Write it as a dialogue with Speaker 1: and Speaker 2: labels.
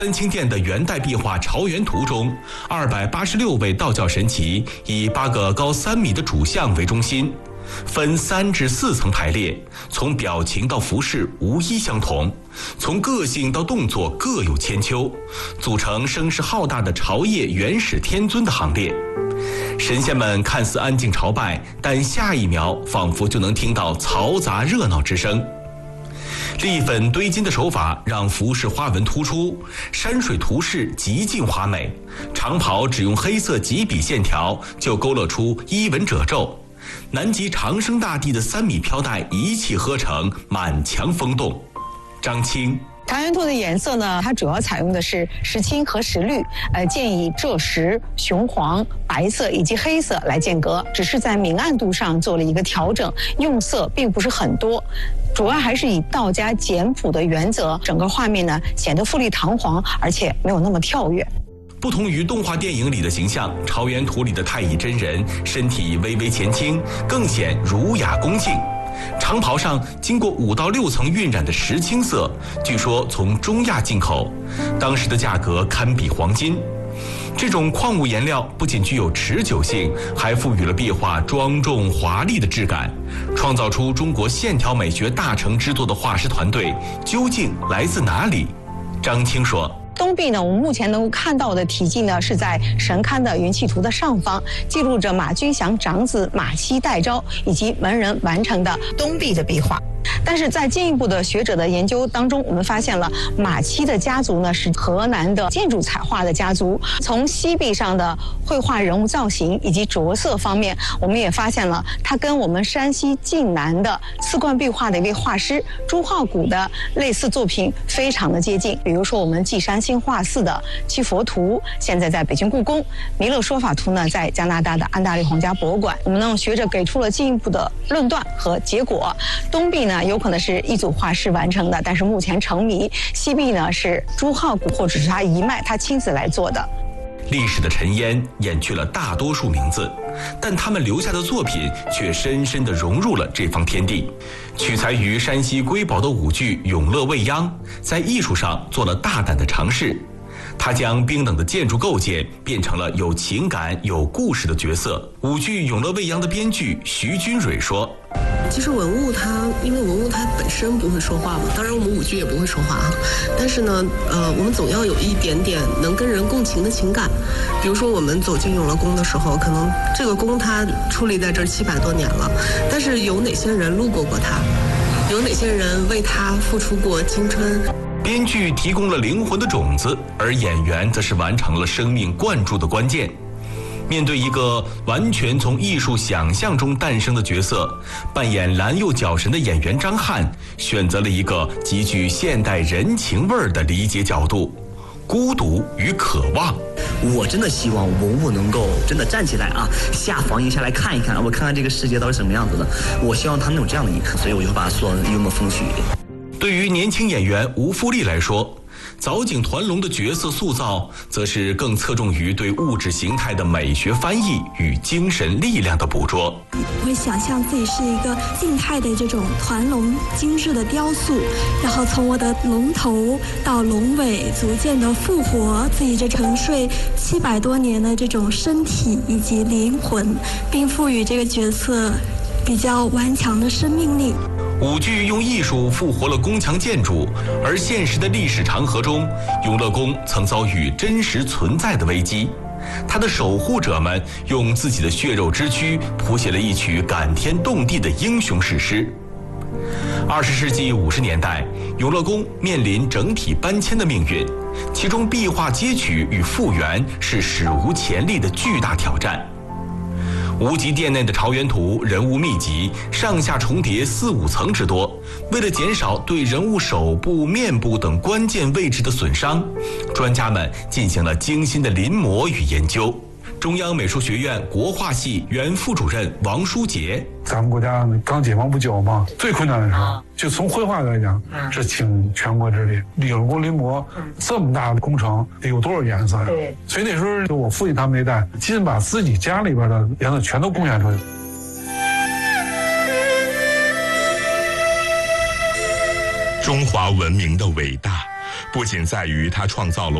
Speaker 1: 三清殿的元代壁画《朝元图》中，286位道教神祇以8个高3米的主像为中心，分3至4层排列，从表情到服饰无一相同，从个性到动作各有千秋，组成声势浩大的朝谒元始天尊的行列。神仙们看似安静朝拜，但下一秒仿佛就能听到嘈杂热闹之声。立粉堆金的手法让服饰花纹突出，山水图式极尽华美，长袍只用黑色几笔线条就勾勒出衣纹褶皱，南极长生大帝的3米飘带一气呵成，满墙风动。张青，
Speaker 2: 朝元图的颜色呢，它主要采用的是石青和石绿，建以赭石、雄黄、白色以及黑色来间隔，只是在明暗度上做了一个调整，用色并不是很多，主要还是以道家简朴的原则，整个画面呢显得富丽堂皇，而且没有那么跳跃。
Speaker 1: 不同于动画电影里的形象，朝元图里的太乙真人身体微微前倾，更显儒雅恭敬。长袍上经过5到6层晕染的石青色，据说从中亚进口，当时的价格堪比黄金。这种矿物颜料不仅具有持久性，还赋予了壁画庄重华丽的质感，创造出中国线条美学大成之作的画师团队究竟来自哪里？张青说，
Speaker 2: 东壁呢，我们目前能够看到的题记呢，是在神龛的元气图的上方，记录着马君祥长子马期代招以及门人完成的东壁的壁画。但是在进一步的学者的研究当中，我们发现了马期的家族呢是河南的建筑彩画的家族。从西壁上的绘画人物造型以及着色方面，我们也发现了它跟我们山西晋南的四冠壁画的一位画师朱浩古的类似作品非常的接近。比如说我们稷山新画寺的七佛图，现在在北京故宫；弥勒说法图呢，在加拿大的安大略皇家博物馆。我们呢学者给出了进一步的论断和结果。东壁呢有可能是一组画师完成的，但是目前成谜。西壁呢是朱浩古或者是他一脉他亲自来做的。
Speaker 1: 历史的尘烟掩去了大多数名字，但他们留下的作品却深深地融入了这方天地。取材于山西瑰宝的舞剧《永乐未央》在艺术上做了大胆的尝试，他将冰冷的建筑构建变成了有情感有故事的角色。舞剧《永乐未央》的编剧徐君蕊说，
Speaker 3: 其实因为文物它本身不会说话嘛，当然我们舞剧也不会说话啊，但是呢，我们总要有一点点能跟人共情的情感。比如说我们走进永乐宫的时候，可能这个宫它矗立在这儿700多年了，但是有哪些人路过它，有哪些人为它付出过青春。
Speaker 1: 编剧提供了灵魂的种子，而演员则是完成了生命灌注的关键。面对一个完全从艺术想象中诞生的角色，扮演蓝右角神的演员张翰选择了一个极具现代人情味儿的理解角度：孤独与渴望。
Speaker 4: 我真的希望文物能够真的站起来啊，下房檐下来看一看，我看看这个世界到底什么样子的。我希望他们有这样的一刻，所以我就把它做幽默风趣一点。
Speaker 1: 对于年轻演员吴富丽来说，藻井团龙的角色塑造则是更侧重于对物质形态的美学翻译与精神力量的捕捉。
Speaker 5: 我会想象自己是一个静态的这种团龙精致的雕塑，然后从我的龙头到龙尾逐渐的复活自己这沉睡700多年的这种身体以及灵魂，并赋予这个角色比较顽强的生命力。
Speaker 1: 舞剧用艺术复活了宫墙建筑，而现实的历史长河中，永乐宫曾遭遇真实存在的危机。他的守护者们用自己的血肉之躯谱写了一曲感天动地的英雄史诗。20世纪50年代，永乐宫面临整体搬迁的命运，其中壁画接取与复原是史无前例的巨大挑战。无极殿内的朝元图人物密集，上下重叠4、5层之多。为了减少对人物手部、面部等关键位置的损伤，专家们进行了精心的临摹与研究。中央美术学院国画系原副主任王书杰，
Speaker 6: 咱们国家刚解放不久嘛，最困难的时候，就从绘画来讲，是倾全国之力。永乐宫临摹这么大的工程，得有多少颜色呀？所以那时候我父亲他们那代，基本把自己家里边的颜色全都贡献出去。
Speaker 7: 中华文明的伟大， 不仅在于它创造了